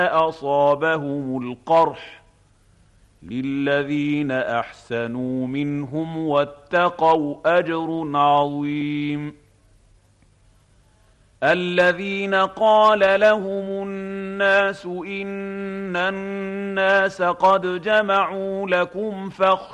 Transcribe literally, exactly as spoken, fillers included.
أصابهم القرح للذين أحسنوا منهم واتقوا أجر عظيم. الذين قال لهم الناس إن الناس قد جمعوا لكم فاخشوهم